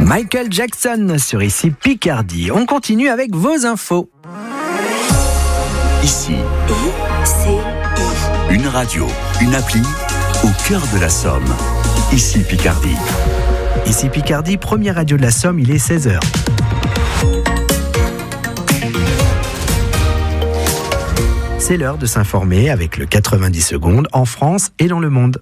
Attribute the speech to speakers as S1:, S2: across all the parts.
S1: Michael Jackson sur Ici Picardie. On continue avec vos infos.
S2: Ici, une radio, une appli au cœur de la Somme. Ici Picardie.
S1: Ici Picardie, première radio de la Somme, il est 16h. C'est l'heure de s'informer avec le 90 secondes en France et dans le monde.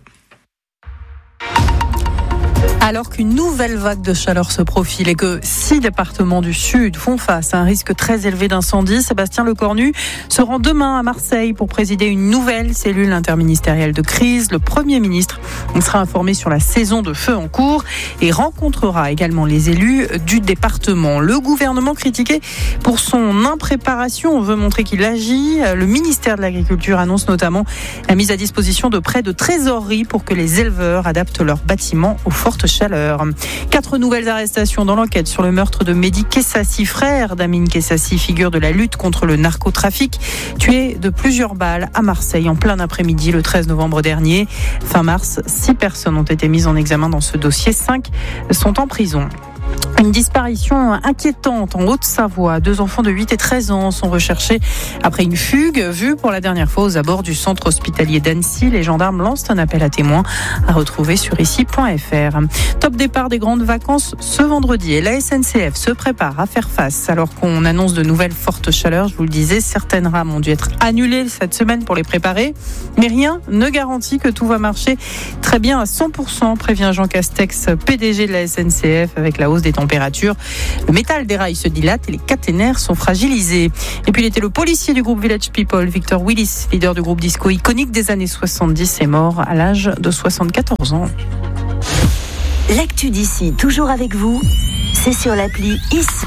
S3: Alors qu'une nouvelle vague de chaleur se profile et que 6 départements du Sud font face à un risque très élevé d'incendie, Sébastien Lecornu se rend demain à Marseille pour présider une nouvelle cellule interministérielle de crise. Le Premier ministre sera informé sur la saison de feu en cours et rencontrera également les élus du département. Le gouvernement critiqué pour son impréparation veut montrer qu'il agit. Le ministère de l'Agriculture annonce notamment la mise à disposition de prêts de trésorerie pour que les éleveurs adaptent leurs bâtiments aux fortes chaleur. 4 nouvelles arrestations dans l'enquête sur le meurtre de Mehdi Kessassi, frère d'Amine Kessassi, figure de la lutte contre le narcotrafic, tué de plusieurs balles à Marseille en plein après-midi le 13 novembre dernier. Fin mars, 6 personnes ont été mises en examen dans ce dossier, 5 sont en prison. Une disparition inquiétante en Haute-Savoie. 2 enfants de 8 et 13 ans sont recherchés après une fugue vue pour la dernière fois aux abords du centre hospitalier d'Annecy. Les gendarmes lancent un appel à témoins à retrouver sur ici.fr. Top départ des grandes vacances ce vendredi et la SNCF se prépare à faire face alors qu'on annonce de nouvelles fortes chaleurs. Je vous le disais, certaines rames ont dû être annulées cette semaine pour les préparer. Mais rien ne garantit que tout va marcher très bien à 100%, prévient Jean Castex, PDG de la SNCF, avec la hausse des températures. Le métal des rails se dilate et les caténaires sont fragilisés. Et puis il était le policier du groupe Village People, Victor Willis, leader du groupe disco iconique des années 70, est mort à l'âge de 74 ans.
S4: L'actu d'ici, toujours avec vous, c'est sur l'appli Ici.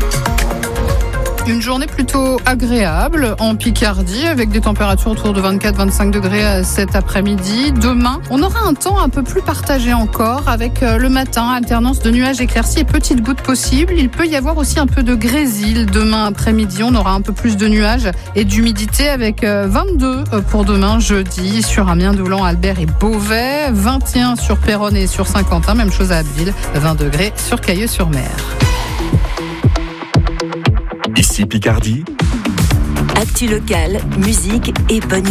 S5: Une journée plutôt agréable en Picardie avec des températures autour de 24-25 degrés cet après-midi. Demain, on aura un temps un peu plus partagé encore avec le matin, alternance de nuages éclaircis et petites gouttes possibles. Il peut y avoir aussi un peu de grésil demain après-midi. On aura un peu plus de nuages et d'humidité avec 22 pour demain jeudi sur Amiens, Doulan, Albert et Beauvais. 21 sur Péronne et sur Saint-Quentin. Même chose à Abbeville. 20 degrés sur Cailleux-sur-Mer.
S2: Ici Picardie.
S4: Actu locale, musique et bonne